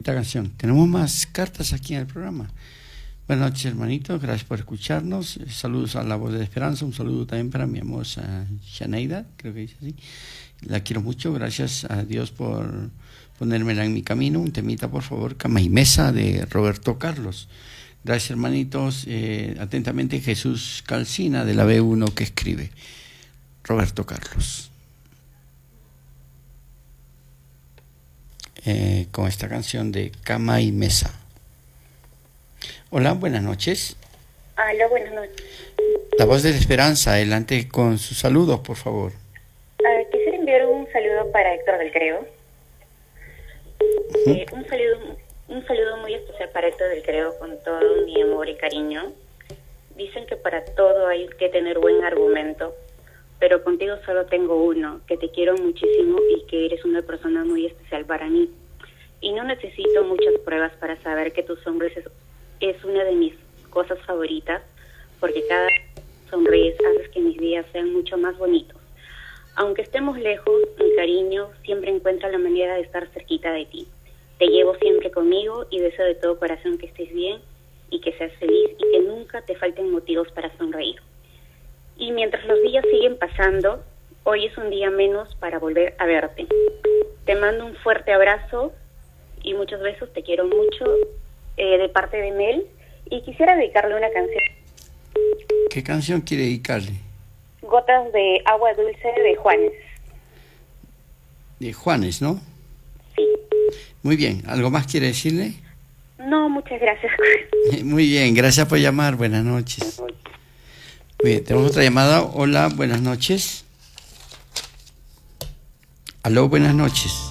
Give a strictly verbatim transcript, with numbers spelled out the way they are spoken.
Esta canción. Tenemos más cartas aquí en el programa. Buenas noches, hermanitos. Gracias por escucharnos. Saludos a La Voz de la Esperanza. Un saludo también para mi hermosa Shaneida, creo que dice así. La quiero mucho. Gracias a Dios por ponérmela en mi camino. Un temita, por favor. Cama y Mesa de Roberto Carlos. Gracias, hermanitos. Eh, atentamente, Jesús Calcina de la B uno que escribe. Roberto Carlos. Eh, con esta canción de Cama y Mesa. Hola, buenas noches. Hola, buenas noches. La Voz de la Esperanza, adelante con sus saludos, por favor. Uh, quisiera enviar un saludo para Héctor del Creo. Uh-huh. eh, un saludo un saludo muy especial para Héctor del Creo, con todo mi amor y cariño. Dicen que para todo hay que tener buen argumento, pero contigo solo tengo uno, que te quiero muchísimo y que eres una persona muy especial para mí. Y no necesito muchas pruebas para saber que tu sonrisa es, es una de mis cosas favoritas, porque cada sonrisa hace que mis días sean mucho más bonitos. Aunque estemos lejos, mi cariño siempre encuentra la manera de estar cerquita de ti. Te llevo siempre conmigo y deseo de todo corazón que estés bien y que seas feliz y que nunca te falten motivos para sonreír. Y mientras los días siguen pasando, hoy es un día menos para volver a verte. Te mando un fuerte abrazo y muchos besos, te quiero mucho, eh, de parte de Mel, y quisiera dedicarle una canción. ¿Qué canción quiere dedicarle? Gotas de agua dulce de Juanes. De Juanes, ¿no? Sí. Muy bien, ¿algo más quiere decirle? No, muchas gracias. Muy bien, gracias por llamar, buenas noches. Muy bien, tenemos otra llamada. Hola, buenas noches. Aló, buenas noches.